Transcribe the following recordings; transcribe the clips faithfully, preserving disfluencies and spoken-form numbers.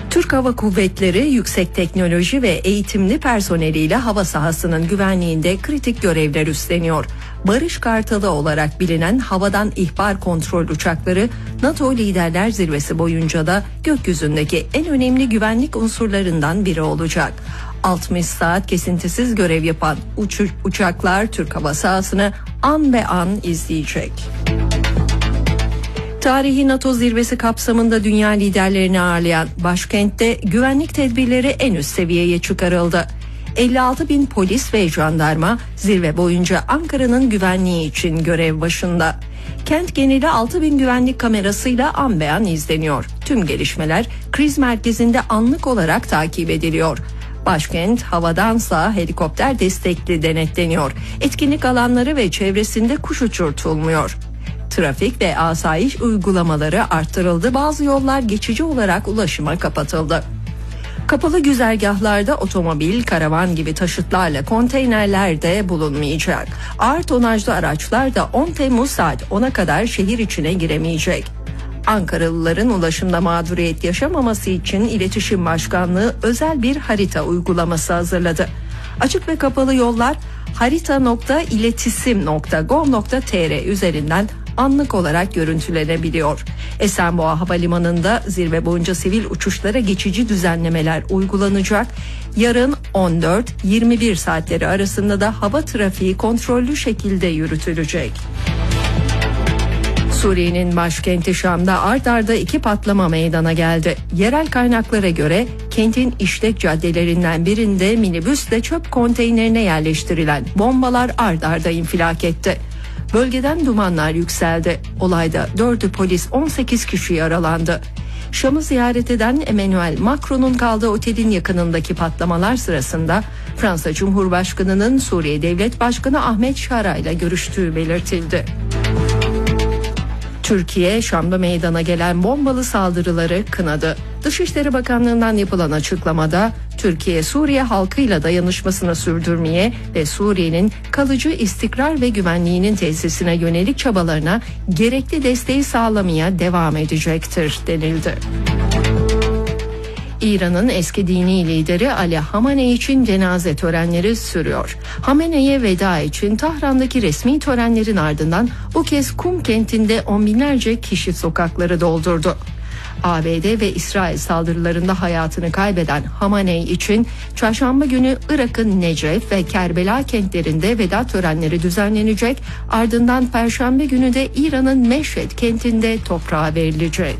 Türk Hava Kuvvetleri yüksek teknoloji ve eğitimli personeliyle hava sahasının güvenliğinde kritik görevler üstleniyor. Barış Kartalı olarak bilinen havadan ihbar kontrol uçakları NATO Liderler Zirvesi boyunca da gökyüzündeki en önemli güvenlik unsurlarından biri olacak. altmış saat kesintisiz görev yapan uç- uçaklar Türk hava sahasını an be an izleyecek. Tarihi NATO zirvesi kapsamında dünya liderlerini ağırlayan başkentte güvenlik tedbirleri en üst seviyeye çıkarıldı. elli altı bin polis ve jandarma zirve boyunca Ankara'nın güvenliği için görev başında. Kent geneli altı bin güvenlik kamerasıyla an be an izleniyor. Tüm gelişmeler kriz merkezinde anlık olarak takip ediliyor. Başkent havadansa helikopter destekli denetleniyor. Etkinlik alanları ve çevresinde kuş uçurtulmuyor. Trafik ve asayiş uygulamaları arttırıldı. Bazı yollar geçici olarak ulaşıma kapatıldı. Kapalı güzergahlarda otomobil, karavan gibi taşıtlarla konteynerler de bulunmayacak. Ağır tonajlı araçlar da on Temmuz saat ona kadar şehir içine giremeyecek. Ankaralıların ulaşımda mağduriyet yaşamaması için İletişim Başkanlığı özel bir harita uygulaması hazırladı. Açık ve kapalı yollar harita nokta iletisim nokta gov nokta tr üzerinden anlık olarak görüntülenebiliyor. Esenboğa Havalimanı'nda zirve boyunca sivil uçuşlara geçici düzenlemeler uygulanacak. Yarın on dört yirmi bir saatleri arasında da hava trafiği kontrollü şekilde yürütülecek. Suriye'nin başkenti Şam'da art arda iki patlama meydana geldi. Yerel kaynaklara göre kentin işlek caddelerinden birinde minibüsle çöp konteynerine yerleştirilen bombalar art arda infilak etti. Bölgeden dumanlar yükseldi. Olayda dördü polis, on sekiz kişi yaralandı. Şam'ı ziyaret eden Emmanuel Macron'un kaldığı otelin yakınındaki patlamalar sırasında Fransa Cumhurbaşkanı'nın Suriye Devlet Başkanı Ahmet Şara ile görüştüğü belirtildi. Türkiye, Şam'da meydana gelen bombalı saldırıları kınadı. Dışişleri Bakanlığı'ndan yapılan açıklamada Türkiye, Suriye halkıyla dayanışmasını sürdürmeye ve Suriye'nin kalıcı istikrar ve güvenliğinin tesisine yönelik çabalarına gerekli desteği sağlamaya devam edecektir denildi. İran'ın eski dini lideri Ali Hamenei için cenaze törenleri sürüyor. Hamenei'ye veda için Tahran'daki resmi törenlerin ardından bu kez Kum kentinde on binlerce kişi sokakları doldurdu. A B D ve İsrail saldırılarında hayatını kaybeden Hamenei için çarşamba günü Irak'ın Necef ve Kerbela kentlerinde veda törenleri düzenlenecek. Ardından perşembe günü de İran'ın Meşhed kentinde toprağa verilecek.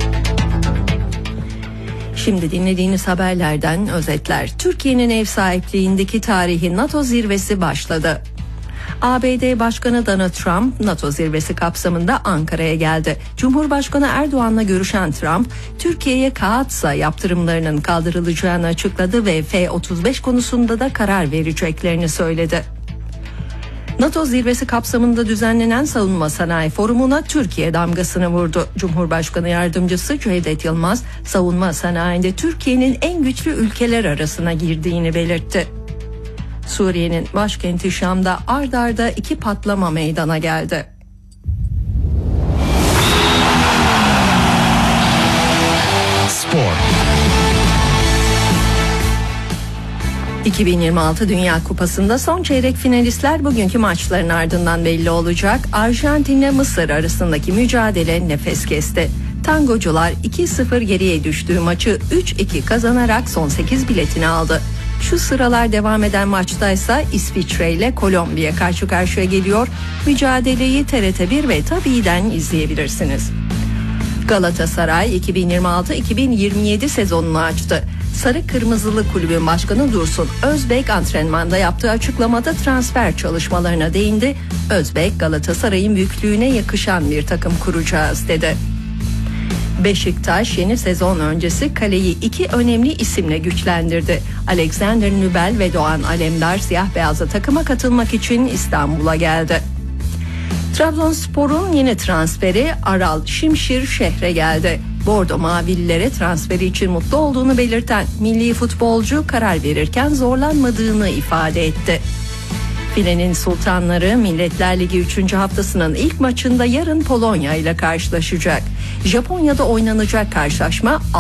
Şimdi dinlediğiniz haberlerden özetler. Türkiye'nin ev sahipliğindeki tarihi NATO zirvesi başladı. A B D Başkanı Donald Trump NATO zirvesi kapsamında Ankara'ya geldi. Cumhurbaşkanı Erdoğan'la görüşen Trump, Türkiye'ye Kaatsa yaptırımlarının kaldırılacağını açıkladı ve F otuz beş konusunda da karar vereceklerini söyledi. NATO zirvesi kapsamında düzenlenen Savunma Sanayi Forumu'na Türkiye damgasını vurdu. Cumhurbaşkanı Yardımcısı Cevdet Yılmaz, savunma sanayinde Türkiye'nin en güçlü ülkeler arasına girdiğini belirtti. Suriye'nin başkenti Şam'da ard arda iki patlama meydana geldi. Spor. iki bin yirmi altı Dünya Kupası'nda son çeyrek finalistler bugünkü maçların ardından belli olacak. Arjantin'le Mısır arasındaki mücadele nefes kesti. Tangocular iki sıfır geriye düştüğü maçı üç iki kazanarak son sekiz biletini aldı. Şu sıralar devam eden maçtaysa İsviçre ile Kolombiya karşı karşıya geliyor. Mücadeleyi T R T bir ve Tabi'den izleyebilirsiniz. Galatasaray iki bin yirmi altı iki bin yirmi yedi sezonunu açtı. Sarı Kırmızılı Kulübün Başkanı Dursun Özbek antrenmanda yaptığı açıklamada transfer çalışmalarına değindi. Özbek, Galatasaray'ın büyüklüğüne yakışan bir takım kuracağız dedi. Beşiktaş yeni sezon öncesi kaleyi iki önemli isimle güçlendirdi. Alexander Nübel ve Doğan Alemdar siyah beyazlı takıma katılmak için İstanbul'a geldi. Trabzonspor'un yeni transferi Aral Şimşir şehre geldi. Bordo Mavililere transferi için mutlu olduğunu belirten milli futbolcu karar verirken zorlanmadığını ifade etti. Filenin sultanları Milletler Ligi üçüncü haftasının ilk maçında yarın Polonya ile karşılaşacak. Japonya'da oynanacak karşılaşma